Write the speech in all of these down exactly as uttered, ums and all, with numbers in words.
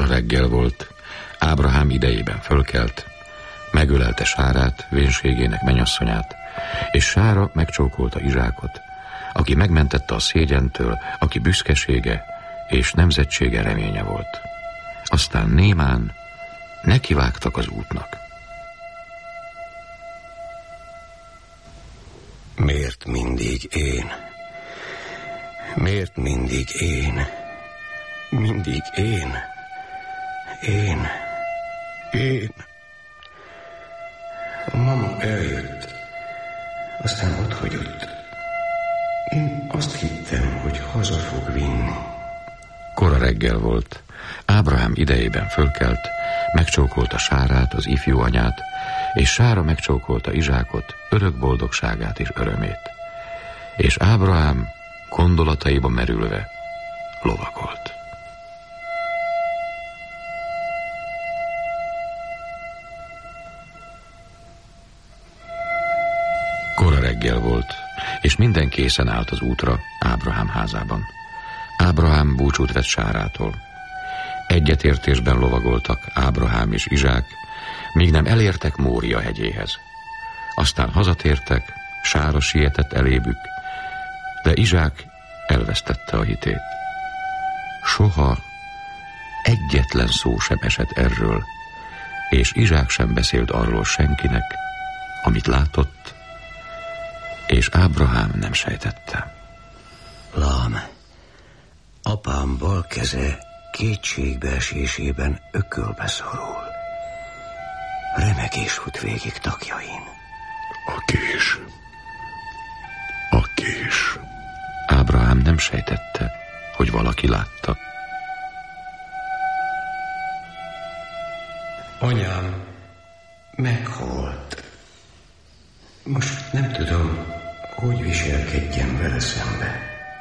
Kora reggel volt, Ábrahám idejében fölkelt, megölelte Sárát, vénségének menyasszonyát, és Sára megcsókolta Izsákot, aki megmentette a szégyentől, aki büszkesége és nemzetsége reménye volt. Aztán némán nekivágtak az útnak. Miért mindig én? Miért mindig én? Mindig én? Én? Én? A mama eljött, aztán otthagyott. Én azt hittem, hogy haza fog vinni. Kora reggel volt, Ábrahám idejében fölkelt, megcsókolta Sárát, az ifjú anyát, és Sára megcsókolta Izsákot, örök boldogságát és örömét. És Ábrahám gondolataiba merülve lovagolt. Kora reggel volt, és minden készen állt az útra Ábrahám házában. Ábrahám búcsút vett Sárától. Egyetértésben lovagoltak Ábrahám és Izsák, míg nem elértek Mória hegyéhez. Aztán hazatértek, Sára sietett elébük, de Izsák elvesztette a hitét. Soha egyetlen szó sem esett erről, és Izsák sem beszélt arról senkinek, amit látott, és Ábrahám nem sejtette. Lám, apám bal keze kétségbeesésében ökölbe szorul. Remegés fut végig tagjain. A kés. A kés. Ábrahám nem sejtette, hogy valaki látta. Anyám meghalt. Most nem tudom, hogy viselkedjem vele szembe.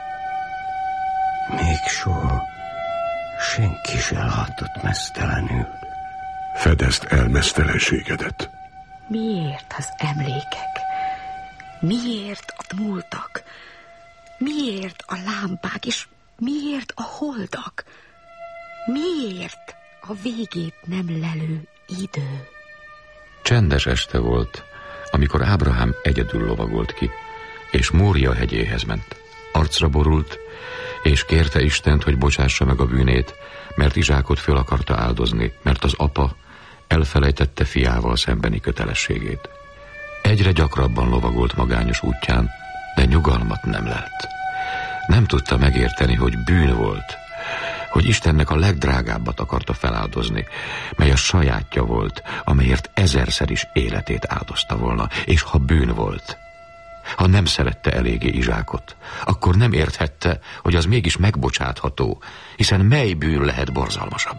Még soha senki se látott meztelenül. Fedezd el meztelenségedet. Miért az emlékek? Miért a múltak? Miért a lámpák, és miért a holdak? Miért a végét nem lelő idő? Csendes este volt, amikor Ábrahám egyedül lovagolt ki, és Mória hegyéhez ment. Arcra borult, és kérte Istent, hogy bocsássa meg a bűnét, mert Izsákot föl akarta áldozni, mert az apa elfelejtette fiával szembeni kötelességét. Egyre gyakrabban lovagolt magányos útján, de nyugalmat nem lelt. Nem tudta megérteni, hogy bűn volt, hogy Istennek a legdrágábbat akarta feláldozni, mely a sajátja volt, amelyért ezerszer is életét áldozta volna, és ha bűn volt, ha nem szerette eléggé Izsákot, akkor nem érthette, hogy az mégis megbocsátható, hiszen mely bűn lehet borzalmasabb?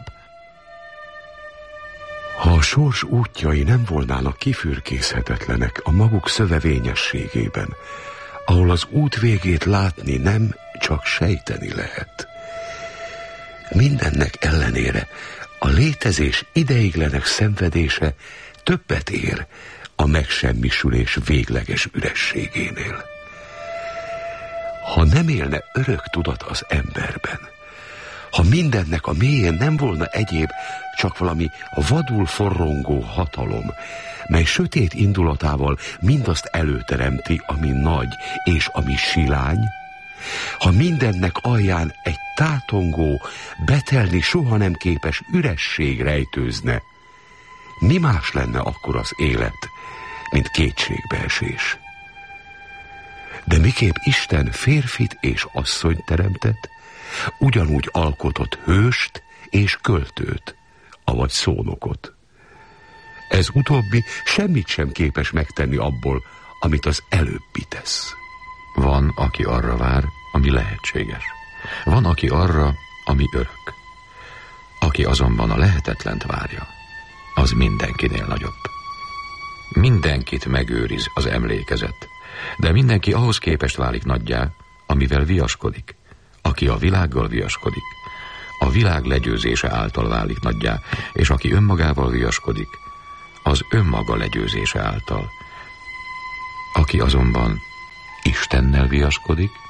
Ha a sors útjai nem volnának kifürkészhetetlenek a maguk szövevényességében, ahol az út végét látni nem, csak sejteni lehet. Mindennek ellenére a létezés ideiglenes szenvedése többet ér a megsemmisülés végleges ürességénél. Ha nem élne örök tudat az emberben, ha mindennek a mélyén nem volna egyéb, csak valami vadul forrongó hatalom, mely sötét indulatával mindazt előteremti, ami nagy és ami silány, ha mindennek alján egy tátongó, betelni soha nem képes üresség rejtőzne, mi más lenne akkor az élet, mint kétségbeesés? De miképp Isten férfit és asszonyt teremtett, ugyanúgy alkotott hőst és költőt, avagy szónokot. Ez utóbbi semmit sem képes megtenni abból, amit az előbbi tesz. Van, aki arra vár, ami lehetséges. Van, aki arra, ami örök. Aki azonban a lehetetlent várja, az mindenkinél nagyobb. Mindenkit megőriz az emlékezet, de mindenki ahhoz képest válik nagyjá, amivel viaskodik. Aki a világgal viaskodik, a világ legyőzése által válik nagyjá, és aki önmagával viaskodik, az önmaga legyőzése által. Aki azonban Istennel viaskodik,